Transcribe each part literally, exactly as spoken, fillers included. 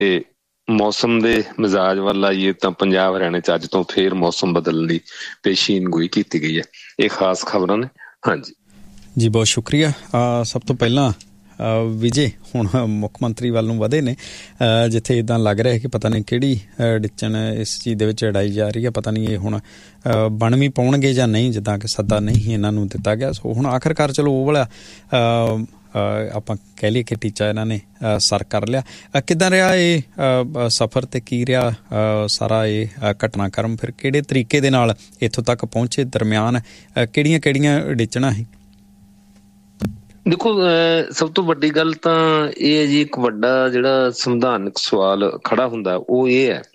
ਤੇ ਮੌਸਮ ਦੇ ਮਿਜ਼ਾਜ ਵੱਲ ਆਈਏ ਤਾਂ ਪੰਜਾਬ ਹਰਿਆਣੇ 'ਚ ਅੱਜ ਤੋਂ ਫੇਰ ਮੌਸਮ ਬਦਲਣ ਦੀ ਪੇਸ਼ੀਨਗੋਈ ਕੀਤੀ ਗਈ ਹੈ। ਇਹ ਖਾਸ ਖਬਰਾਂ ਨੇ। ਹਾਂਜੀ ਜੀ, ਬਹੁਤ ਸ਼ੁਕਰੀਆ। ਸਭ ਤੋਂ ਪਹਿਲਾਂ ਵਿਜੇ ਹੁਣ ਮੁੱਖ ਮੰਤਰੀ ਵੱਲ ਨੂੰ ਵਧੇ ਨੇ, ਜਿੱਥੇ ਇੱਦਾਂ ਲੱਗ ਰਿਹਾ ਕਿ ਪਤਾ ਨਹੀਂ ਕਿਹੜੀ ਡਿੱਚਣ ਇਸ ਚੀਜ਼ ਦੇ ਵਿੱਚ ਅੜਾਈ ਜਾ ਰਹੀ ਹੈ। ਪਤਾ ਨਹੀਂ ਇਹ ਹੁਣ ਬਣ ਵੀ ਪਾਉਣਗੇ ਜਾਂ ਨਹੀਂ, ਜਿੱਦਾਂ ਕਿ ਸੱਦਾ ਨਹੀਂ ਇਹਨਾਂ ਨੂੰ ਦਿੱਤਾ ਗਿਆ। ਸੋ ਹੁਣ ਆਖਿਰਕਾਰ ਚਲੋ ਉਹ ਵਾਲਾ ਆਪਾਂ ਕਹਿ ਲਈਏ ਕਿ ਟੀਚਾ ਇਹਨਾਂ ਨੇ ਸਰ ਕਰ ਲਿਆ। ਕਿੱਦਾਂ ਰਿਹਾ ਇਹ ਸਫ਼ਰ ਅਤੇ ਕੀ ਰਿਹਾ ਸਾਰਾ ਇਹ ਘਟਨਾਕ੍ਰਮ? ਫਿਰ ਕਿਹੜੇ ਤਰੀਕੇ ਦੇ ਨਾਲ ਇੱਥੋਂ ਤੱਕ ਪਹੁੰਚੇ? ਦਰਮਿਆਨ ਕਿਹੜੀਆਂ ਕਿਹੜੀਆਂ ਡਿੱਚਣਾਂ ਸੀ? ਦੇਖੋ, ਸਭ ਤੋਂ ਵੱਡੀ ਗੱਲ ਤਾਂ ਇਹ ਹੈ ਜੀ, ਇੱਕ ਵੱਡਾ ਜਿਹੜਾ ਸੰਵਿਧਾਨਕ ਸਵਾਲ ਖੜਾ ਹੁੰਦਾ ਉਹ ਇਹ ਹੈ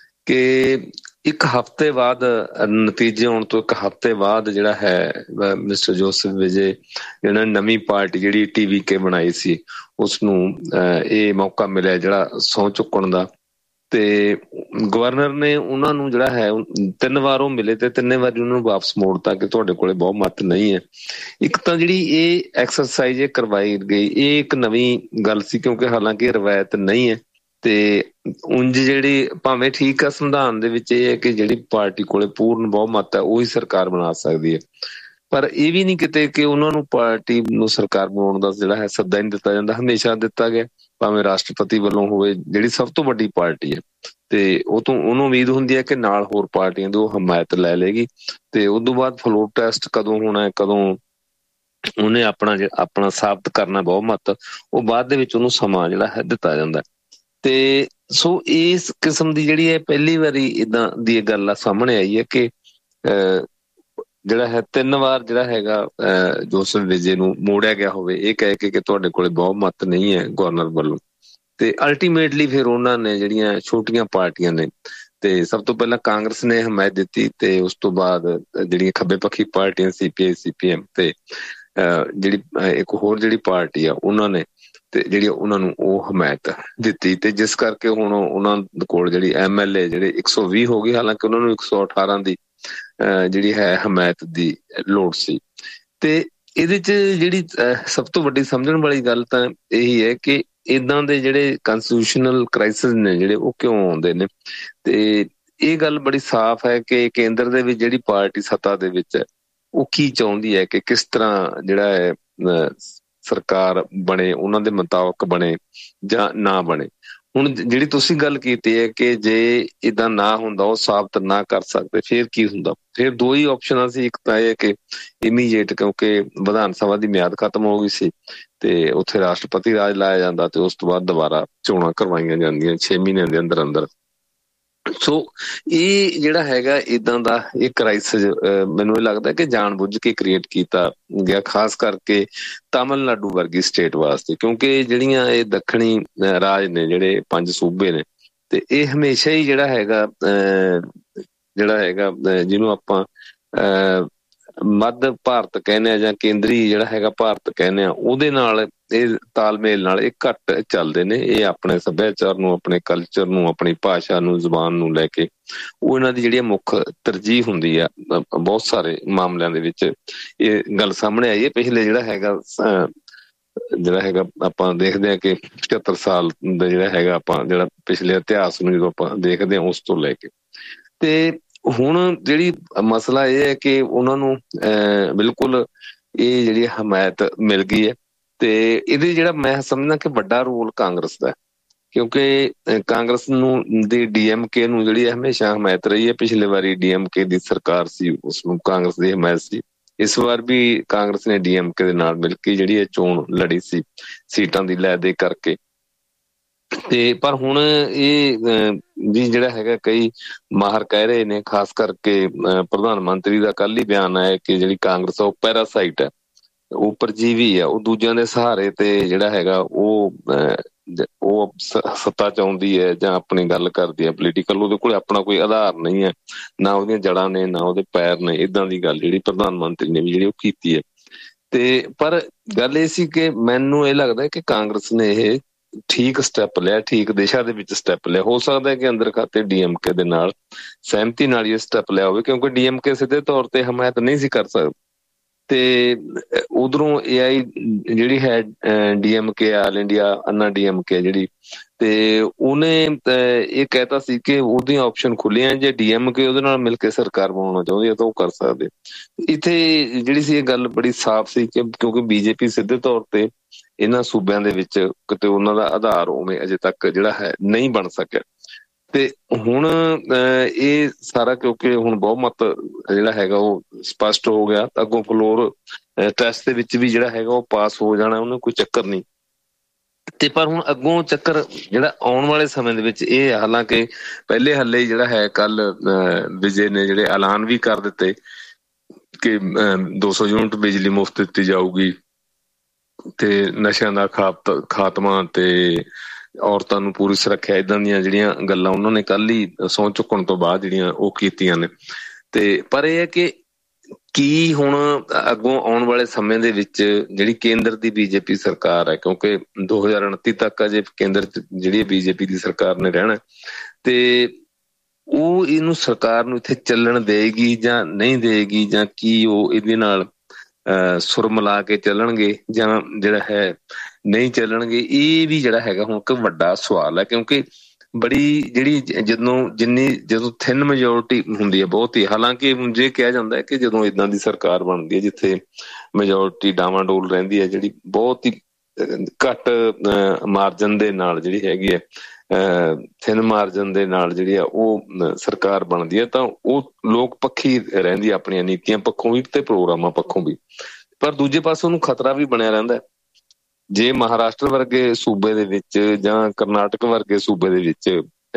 ਕਿ ਇੱਕ ਹਫ਼ਤੇ ਬਾਅਦ ਨਤੀਜੇ ਆਉਣ ਤੋਂ ਇੱਕ ਹਫ਼ਤੇ ਬਾਅਦ ਜਿਹੜਾ ਹੈ ਮਿਸਟਰ ਜੋਸਫ ਵਿਜੇ ਜਿਹਨਾਂ ਨੇ ਨਵੀਂ ਪਾਰਟੀ ਜਿਹੜੀ ਟੀ ਵੀ ਕੇ ਬਣਾਈ ਸੀ ਉਸਨੂੰ ਇਹ ਮੌਕਾ ਮਿਲਿਆ ਜਿਹੜਾ ਸਹੁੰ ਚੁੱਕਣ ਦਾ। ਤੇ ਗਵਰਨਰ ਨੇ ਉਹਨਾਂ ਨੂੰ ਜਿਹੜਾ ਹੈ ਤਿੰਨ ਵਾਰ ਉਹ ਮਿਲੇ ਤੇ ਤਿੰਨੇ ਵਾਰੀ ਉਹਨਾਂ ਨੂੰ ਵਾਪਸ ਮੋੜਤਾ ਕਿ ਤੁਹਾਡੇ ਕੋਲੇ ਬਹੁਮਤ ਨਹੀਂ ਹੈ। ਇੱਕ ਤਾਂ ਜਿਹੜੀ ਇਹ ਐਕਸਰਸਾਈਜ਼ ਇਹ ਕਰਵਾਈ ਗਈ ਇਹ ਇੱਕ ਨਵੀਂ ਗੱਲ ਸੀ, ਕਿਉਂਕਿ ਹਾਲਾਂਕਿ ਰਵਾਇਤ ਨਹੀਂ ਹੈ। ਤੇ ਉਂਝ ਜਿਹੜੀ ਭਾਵੇਂ ਠੀਕ ਆ ਸੰਵਿਧਾਨ ਦੇ ਵਿੱਚ ਇਹ ਹੈ ਕਿ ਜਿਹੜੀ ਪਾਰਟੀ ਕੋਲੇ ਪੂਰਨ ਬਹੁਮਤ ਹੈ ਉਹੀ ਸਰਕਾਰ ਬਣਾ ਸਕਦੀ ਹੈ, ਪਰ ਇਹ ਵੀ ਨਹੀਂ ਕਿਤੇ ਕਿ ਉਹਨਾਂ ਨੂੰ ਪਾਰਟੀ ਨੂੰ ਸਰਕਾਰ ਬਣਾਉਣ ਦਾ ਜਿਹੜਾ ਹੈ ਸੱਦਾ ਨਹੀਂ ਦਿੱਤਾ ਜਾਂਦਾ। ਹਮੇਸ਼ਾ ਦਿੱਤਾ ਗਿਆ, ਭਾਵੇਂ ਰਾਸ਼ਟਰਪਤੀ ਵੱਲੋਂ ਹੋਵੇ, ਜਿਹੜੀ ਸਭ ਤੋਂ ਵੱਡੀ ਪਾਰਟੀ ਹੈ ਤੇ ਉਹ ਤੋਂ ਉਹਨੂੰ ਉਮੀਦ ਹੁੰਦੀ ਹੈ ਕਿ ਨਾਲ ਹੋਰ ਪਾਰਟੀਆਂ ਦੀ ਉਹ ਹਮਾਇਤ ਲੈ ਲਏਗੀ। ਤੇ ਉਦੋਂ ਬਾਅਦ ਫਲੋਰ ਟੈਸਟ ਕਦੋਂ ਹੋਣਾ, ਕਦੋਂ ਉਹਨੇ ਆਪਣਾ ਆਪਣਾ ਸਾਬਤ ਕਰਨਾ ਬਹੁਮਤ, ਉਹ ਬਾਅਦ ਦੇ ਵਿੱਚ ਉਹਨੂੰ ਸਮਾਂ ਜਿਹੜਾ ਹੈ ਦਿੱਤਾ ਜਾਂਦਾ। ਤੇ ਸੋ ਇਸ ਕਿਸਮ ਦੀ ਜਿਹੜੀ ਹੈ ਪਹਿਲੀ ਵਾਰੀ ਏਦਾਂ ਦੀ ਗੱਲ ਆ ਸਾਹਮਣੇ ਆਈ ਹੈ ਕਿ ਅਹ ਜਿਹੜਾ ਹੈ ਤਿੰਨ ਵਾਰ ਜਿਹੜਾ ਹੈਗਾ ਅਹ ਜੋਸਫ ਵਿਜੇ ਨੂੰ ਮੋੜਿਆ ਗਿਆ ਹੋਵੇ ਇਹ ਕਹਿ ਕੇ ਕਿ ਤੁਹਾਡੇ ਕੋਲੇ ਬਹੁਮਤ ਨਹੀਂ ਹੈ ਗਵਰਨਰ ਵੱਲੋਂ। ਤੇ ਅਲਟੀਮੇਟਲੀ ਫਿਰ ਉਹਨਾਂ ਨੇ ਜਿਹੜੀਆਂ ਛੋਟੀਆਂ ਪਾਰਟੀਆਂ ਨੇ ਤੇ ਸਭ ਤੋਂ ਪਹਿਲਾਂ ਕਾਂਗਰਸ ਨੇ ਹਮਾਇਤ ਦਿੱਤੀ ਤੇ ਉਸ ਤੋਂ ਬਾਅਦ ਜਿਹੜੀਆਂ ਖੱਬੇ ਪੱਖੀ ਪਾਰਟੀਆਂ ਸੀ ਪੀ ਆਈ ਸੀ ਪੀ ਐਮ ਤੇ ਅਹ ਜਿਹੜੀ ਇੱਕ ਹੋਰ ਜਿਹੜੀ ਪਾਰਟੀ ਆ ਉਹਨਾਂ ਨੇ ਤੇ ਜਿਹੜੀ ਉਹਨਾਂ ਨੂੰ ਉਹ ਹਮਾਇਤ ਦਿੱਤੀ। ਤੇ ਜਿਸ ਕਰਕੇ ਹੁਣ ਉਹਨਾਂ ਕੋਲ ਜਿਹੜੀ ਐਮ ਐਲ ਏ ਜਿਹੜੇ ਇੱਕ ਸੌ ਵੀਹ ਹੋ ਗਈ, ਹਾਲਾਂਕਿ ਉਹਨਾਂ ਨੂੰ ਇੱਕ ਸੌ ਅਠਾਰਾਂ ਦੀ ਅਹ ਜਿਹੜੀ ਹੈ ਹਮਾਇਤ ਦੀ ਲੋੜ ਸੀ। ਤੇ ਇਹਦੇ ਚ ਜਿਹੜੀ ਸਭ ਤੋਂ ਵੱਡੀ ਸਮਝਣ ਵਾਲੀ ਗੱਲ ਤਾਂ ਇਹੀ ਹੈ ਕਿ ਏਦਾਂ ਦੇ ਜਿਹੜੇ ਕੰਸਟੀਟਿਊਸ਼ਨਲ ਕ੍ਰਾਈਸਿਸ ਨੇ ਜਿਹੜੇ ਉਹ ਕਿਉਂ ਆਉਂਦੇ ਨੇ। ਤੇ ਇਹ ਗੱਲ ਬੜੀ ਸਾਫ਼ ਹੈ ਕਿ ਕੇਂਦਰ ਦੇ ਵਿੱਚ ਜਿਹੜੀ ਪਾਰਟੀ ਸੱਤਾ ਦੇ ਵਿੱਚ ਹੈ ਉਹ ਕੀ ਚਾਹੁੰਦੀ ਹੈ ਕਿ ਕਿਸ ਤਰ੍ਹਾਂ ਜਿਹੜਾ ਹੈ ਸਰਕਾਰ ਬਣੇ, ਉਹਨਾਂ ਦੇ ਮੁਤਾਬਕ ਬਣੇ ਜਾਂ ਨਾ ਬਣੇ। ਹੁਣ ਜਿਹੜੀ ਤੁਸੀਂ ਗੱਲ ਕੀਤੀ ਹੈ ਕਿ ਜੇ ਏਦਾਂ ਨਾ ਹੁੰਦਾ, ਉਹ ਸਾਬਤ ਨਾ ਕਰ ਸਕਦੇ, ਫਿਰ ਕੀ ਹੁੰਦਾ? ਫਿਰ ਦੋ ਹੀ ਆਪਸ਼ਨਾਂ ਸੀ। ਇੱਕ ਤਾਂ ਇਹ ਕਿ ਇਮੀਡੀਏਟ, ਕਿਉਂਕਿ ਵਿਧਾਨ ਸਭਾ ਦੀ ਮਿਆਦ ਖਤਮ ਹੋ ਗਈ ਸੀ ਤੇ ਉੱਥੇ ਰਾਸ਼ਟਰਪਤੀ ਰਾਜ ਲਾਇਆ ਜਾਂਦਾ ਤੇ ਉਸ ਤੋਂ ਬਾਅਦ ਦੁਬਾਰਾ ਚੋਣਾਂ ਕਰਵਾਈਆਂ ਜਾਂਦੀਆਂ ਛੇ ਮਹੀਨਿਆਂ ਦੇ ਅੰਦਰ ਅੰਦਰ। ਸੋ ਇਹ ਜਿਹੜਾ ਹੈਗਾ ਏਦਾਂ ਦਾ ਇਹ ਕ੍ਰਾਈਸਿਸ ਮੈਨੂੰ ਇਹ ਲੱਗਦਾ ਕਿ ਜਾਣ ਬੁੱਝ ਕੇ ਕ੍ਰੀਏਟ ਕੀਤਾ ਗਿਆ, ਖਾਸ ਕਰਕੇ ਤਾਮਿਲਨਾਡੂ ਵਰਗੀ ਸਟੇਟ ਵਾਸਤੇ, ਕਿਉਂਕਿ ਜਿਹੜੀਆਂ ਇਹ ਦੱਖਣੀ ਰਾਜ ਨੇ ਜਿਹੜੇ ਪੰਜ ਸੂਬੇ ਨੇ ਤੇ ਇਹ ਹਮੇਸ਼ਾ ਹੀ ਜਿਹੜਾ ਹੈਗਾ ਅਹ ਜਿਹੜਾ ਹੈਗਾ ਜਿਹਨੂੰ ਆਪਾਂ ਅਹ ਮੱਧ ਭਾਰਤ ਕਹਿੰਦੇ ਆ ਜਾਂ ਕੇਂਦਰੀ ਜਿਹੜਾ ਹੈਗਾ ਭਾਰਤ ਕਹਿੰਦੇ ਆ, ਉਹਦੇ ਨਾਲ ਇਹ ਤਾਲਮੇਲ ਨਾਲ ਇਹ ਘੱਟ ਚੱਲਦੇ ਨੇ। ਇਹ ਆਪਣੇ ਸੱਭਿਆਚਾਰ ਨੂੰ, ਆਪਣੇ ਕਲਚਰ ਨੂੰ, ਆਪਣੀ ਭਾਸ਼ਾ ਨੂੰ, ਜ਼ੁਬਾਨ ਨੂੰ ਲੈ ਕੇ ਉਹ ਇਹਨਾਂ ਦੀ ਜਿਹੜੀ ਮੁੱਖ ਤਰਜੀਹ ਹੁੰਦੀ ਆ। ਬਹੁਤ ਸਾਰੇ ਮਾਮਲਿਆਂ ਦੇ ਵਿੱਚ ਇਹ ਗੱਲ ਸਾਹਮਣੇ ਆਈ ਹੈ। ਪਿਛਲੇ ਜਿਹੜਾ ਹੈਗਾ ਜਿਹੜਾ ਹੈਗਾ ਆਪਾਂ ਦੇਖਦੇ ਹਾਂ ਕਿ ਪਚੱਤਰ ਸਾਲ ਦਾ ਜਿਹੜਾ ਹੈਗਾ ਆਪਾਂ ਜਿਹੜਾ ਪਿਛਲੇ ਇਤਿਹਾਸ ਨੂੰ ਜਦੋਂ ਆਪਾਂ ਦੇਖਦੇ ਹਾਂ ਉਸ ਤੋਂ ਲੈ ਕੇ ਤੇ ਹੁਣ ਜਿਹੜੀ ਮਸਲਾ ਇਹ ਹੈ ਕਿ ਉਹਨਾਂ ਨੂੰ ਅਹ ਬਿਲਕੁਲ ਇਹ ਜਿਹੜੀ ਹਮਾਇਤ ਮਿਲ ਗਈ ਹੈ। ਤੇ ਇਹਦੇ ਜਿਹੜਾ ਮੈਂ ਸਮਝਦਾ ਕਿ ਵੱਡਾ ਰੋਲ ਕਾਂਗਰਸ ਦਾ, ਕਿਉਂਕਿ ਕਾਂਗਰਸ ਨੂੰ ਦੀ ਡੀ ਐਮ ਕੇ ਨੂੰ ਜਿਹੜੀ ਹਮੇਸ਼ਾ ਹਮਾਇਤ ਰਹੀ ਹੈ। ਪਿਛਲੇ ਵਾਰੀ ਡੀ ਐਮ ਕੇ ਦੀ ਸਰਕਾਰ ਸੀ, ਉਸਨੂੰ ਕਾਂਗਰਸ ਦੀ ਹਮਾਇਤ ਸੀ। ਇਸ ਵਾਰ ਵੀ ਕਾਂਗਰਸ ਨੇ ਡੀ ਐਮ ਕੇ ਦੇ ਨਾਲ ਮਿਲ ਕੇ ਜਿਹੜੀ ਇਹ ਚੋਣ ਲੜੀ ਸੀ ਸੀਟਾਂ ਦੀ ਲੈ ਦੇ ਕਰਕੇ। ਤੇ ਪਰ ਹੁਣ ਇਹ ਵੀ ਜਿਹੜਾ ਹੈਗਾ ਕਈ ਮਾਹਰ ਕਹਿ ਰਹੇ ਨੇ, ਖਾਸ ਕਰਕੇ ਪ੍ਰਧਾਨ ਮੰਤਰੀ ਦਾ ਕੱਲ ਹੀ ਬਿਆਨ ਆਇਆ ਕਿ ਜਿਹੜੀ ਕਾਂਗਰਸ ਆ ਉਹ ਪੈਰਾਸਾਈਟ ਹੈ, ਉਹ ਪਰਜੀਵੀ ਆ, ਉਹ ਦੂਜਿਆਂ ਦੇ ਸਹਾਰੇ ਤੇ ਜਿਹੜਾ ਹੈਗਾ ਉਹ ਉਹ ਸੱਤਾ ਚ ਆਉਂਦੀ ਹੈ ਜਾਂ ਆਪਣੀ ਗੱਲ ਕਰਦੀ ਹੈ ਪੋਲੀਟੀਕਲ। ਉਹਦੇ ਕੋਲ ਆਪਣਾ ਕੋਈ ਆਧਾਰ ਨਹੀਂ ਹੈ, ਨਾ ਉਹਦੀਆਂ ਜੜ੍ਹਾਂ ਨੇ ਨਾ ਉਹਦੇ ਪੈਰ ਨੇ। ਏਦਾਂ ਦੀ ਗੱਲ ਜਿਹੜੀ ਪ੍ਰਧਾਨ ਮੰਤਰੀ ਨੇ ਵੀ ਜਿਹੜੀ ਉਹ ਕੀਤੀ ਹੈ। ਤੇ ਪਰ ਗੱਲ ਇਹ ਸੀ ਕਿ ਮੈਨੂੰ ਇਹ ਲੱਗਦਾ ਕਿ ਕਾਂਗਰਸ ਨੇ ਇਹ ਠੀਕ ਸਟੈਪ ਲਿਆ, ਠੀਕ ਦਿਸ਼ਾ ਦੇ ਵਿੱਚ ਸਟੈਪ ਲਿਆ। ਹੋ ਸਕਦਾ ਹੈ ਕਿ ਅੰਦਰ ਖਾਤੇ ਡੀ ਐਮ ਕੇ ਦੇ ਨਾਲ ਸਹਿਮਤੀ ਨਾਲ ਇਹ ਸਟੈਪ ਲਿਆ ਹੋਵੇ, ਕਿਉਂਕਿ ਡੀ ਐਮ ਕੇ ਸਿੱਧੇ ਤੌਰ ਤੇ ਹਮਾਇਤ ਨਹੀਂ ਸੀ ਕਰ ਸਕਦਾ। ਤੇ ਉਧਰੋਂ ਏ ਆਈ ਜਿਹੜੀ ਹੈ D M K, all India ਅੰਨਾ ਡੀ ਐਮ ਕੇ ਜਿਹੜੀ ਤੇ ਉਹਨੇ ਇਹ ਕਹਿਤਾ ਸੀ ਕਿ ਉਹਦੀਆਂ ਆਪਸ਼ਨ ਖੁੱਲੀਆਂ, ਜੇ ਡੀਐਮਕੇ ਉਹਦੇ ਨਾਲ ਮਿਲ ਕੇ ਸਰਕਾਰ ਬਣਾਉਣਾ ਚਾਹੁੰਦੀ ਹੈ ਤਾਂ ਉਹ ਕਰ ਸਕਦੇ। ਇੱਥੇ ਜਿਹੜੀ ਸੀ ਇਹ ਗੱਲ ਬੜੀ ਸਾਫ਼ ਸੀ ਕਿ ਕਿਉਂਕਿ ਬੀਜੇਪੀ ਸਿੱਧੇ ਤੌਰ ਤੇ ਇਹਨਾਂ ਸੂਬਿਆਂ ਦੇ ਵਿੱਚ ਕਿਤੇ ਉਹਨਾਂ ਦਾ ਆਧਾਰ ਉਵੇਂ ਅਜੇ ਤੱਕ ਜਿਹੜਾ ਹੈ ਨਹੀਂ ਬਣ ਸਕਿਆ। ਤੇ ਹੁਣ ਇਹ ਸਾਰਾ ਕਿਉਂਕਿ ਹੁਣ ਬਹੁਮਤ ਜਿਹੜਾ ਹੈਗਾ ਉਹ ਸਪਸ਼ਟ ਹੋ ਗਿਆ, ਅੱਗੋਂ ਫਲੋਰ ਟੈਸਟ ਦੇ ਵਿੱਚ ਵੀ ਜਿਹੜਾ ਹੈਗਾ ਉਹ ਪਾਸ ਹੋ ਜਾਣਾ, ਉਹਨੂੰ ਕੋਈ ਚੱਕਰ ਨਹੀਂ। ਤੇ ਪਰ ਹੁਣ ਅੱਗੋਂ ਚੱਕਰ ਜਿਹੜਾ ਆਉਣ ਵਾਲੇ ਸਮੇਂ ਦੇ ਵਿੱਚ ਇਹ, ਹਾਲਾਂਕਿ ਪਹਿਲੇ ਹੱਲੇ ਜਿਹੜਾ ਹੈ ਕੱਲ ਵਿਜੇ ਨੇ ਜਿਹੜੇ ਐਲਾਨ ਵੀ ਕਰ ਦਿੱਤੇ ਕਿ ਦੋ ਸੌ ਯੂਨਿਟ ਬਿਜਲੀ ਮੁਫਤ ਦਿੱਤੀ ਜਾਊਗੀ ਤੇ ਨਸ਼ਿਆਂ ਦਾ ਖਾਤ ਖਾਤਮਾ ਤੇ ਔਰਤਾਂ ਨੂੰ ਪੂਰੀ ਸੁਰੱਖਿਆ, ਏਦਾਂ ਦੀਆਂ ਜਿਹੜੀਆਂ ਗੱਲਾਂ ਉਹਨਾਂ ਨੇ ਕੱਲ ਹੀ ਸਹੁੰ ਚੁੱਕਣ ਤੋਂ ਬਾਅਦ ਜਿਹੜੀਆਂ ਉਹ ਕੀਤੀਆਂ ਨੇ। ਤੇ ਪਰ ਇਹ ਹੈ ਕਿ ਕੀ ਹੁਣ ਅੱਗੋਂ ਆਉਣ ਵਾਲੇ ਸਮੇਂ ਦੇ ਵਿੱਚ ਜਿਹੜੀ ਕੇਂਦਰ ਦੀ ਬੀਜੇਪੀ ਸਰਕਾਰ ਹੈ, ਕਿਉਂਕਿ ਦੋ ਹਜ਼ਾਰ ਉਨੱਤੀ ਤੱਕ ਅਜੇ ਕੇਂਦਰ ਚ ਜਿਹੜੀ ਬੀਜੇਪੀ ਦੀ ਸਰਕਾਰ ਨੇ ਰਹਿਣਾ, ਤੇ ਉਹ ਇਹਨੂੰ ਸਰਕਾਰ ਨੂੰ ਇੱਥੇ ਚੱਲਣ ਦੇਗੀ ਜਾਂ ਨਹੀਂ ਦੇਗੀ, ਜਾਂ ਕੀ ਉਹ ਇਹਦੇ ਨਾਲ ਅਹ ਸੁਰ ਮਿਲਾ ਕੇ ਚੱਲਣਗੇ ਜਾਂ ਜਿਹੜਾ ਹੈ ਨਹੀਂ ਚੱਲਣਗੇ, ਇਹ ਵੀ ਜਿਹੜਾ ਹੈਗਾ ਹੁਣ ਇੱਕ ਵੱਡਾ ਸਵਾਲ ਹੈ। ਕਿਉਂਕਿ ਬੜੀ ਜਿਹੜੀ ਜਦੋਂ ਜਿੰਨੀ ਜਦੋਂ ਥਿਨ ਮੈਜੋਰਿਟੀ ਹੁੰਦੀ ਹੈ ਬਹੁਤ ਹੀ, ਹਾਲਾਂਕਿ ਜੇ ਕਿਹਾ ਜਾਂਦਾ ਹੈ ਕਿ ਜਦੋਂ ਏਦਾਂ ਦੀ ਸਰਕਾਰ ਬਣਦੀ ਹੈ ਜਿੱਥੇ ਮੈਜੋਰਿਟੀ ਡਾਵਾਂਡੋਲ ਰਹਿੰਦੀ ਹੈ, ਜਿਹੜੀ ਬਹੁਤ ਹੀ ਘੱਟ ਮਾਰਜਨ ਦੇ ਨਾਲ ਜਿਹੜੀ ਹੈਗੀ ਹੈ ਅਹ ਥਿਨ ਮਾਰਜਨ ਦੇ ਨਾਲ ਜਿਹੜੀ ਆ ਉਹ ਸਰਕਾਰ ਬਣਦੀ ਹੈ, ਤਾਂ ਉਹ ਲੋਕ ਪੱਖੀ ਰਹਿੰਦੀ ਹੈ ਆਪਣੀਆਂ ਨੀਤੀਆਂ ਪੱਖੋਂ ਵੀ ਤੇ ਪ੍ਰੋਗਰਾਮਾਂ ਪੱਖੋਂ ਵੀ। ਪਰ ਦੂਜੇ ਪਾਸੇ ਉਹਨੂੰ ਖਤਰਾ ਵੀ ਬਣਿਆ ਰਹਿੰਦਾ। ਜੇ ਮਹਾਰਾਸ਼ਟਰ ਵਰਗੇ ਸੂਬੇ ਦੇ ਵਿੱਚ ਜਾਂ ਕਰਨਾਟਕ ਵਰਗੇ ਸੂਬੇ ਦੇ ਵਿੱਚ